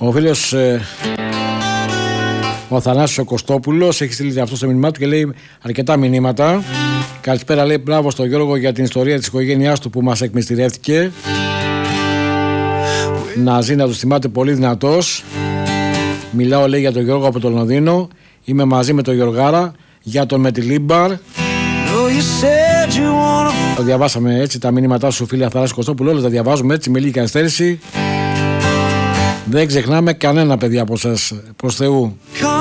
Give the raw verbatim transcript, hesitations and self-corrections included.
Ο φίλος ε, ο Αθανάσιος ο Κωστόπουλος έχει στείλει αυτό στο μήνυμά του και λέει αρκετά μηνύματα. Καλησπέρα, λέει, μπράβο στον Γιώργο για την ιστορία της οικογένειάς του που μας εκμυστηρεύτηκε. Να ζει, να του θυμάται, πολύ δυνατός. Μιλάω, λέει, για τον Γιώργο από τον Λονδίνο. Είμαι μαζί με τον Γιωργάρα για τον Μετιλίμπαρ. Το διαβάσαμε έτσι τα μηνύματά σου, φίλε Αθανάση Κωστόπουλο. Όλα τα διαβάζουμε έτσι με λίγη καθυστέρηση. Δεν ξεχνάμε κανένα, παιδιά, από σας, προς Θεού.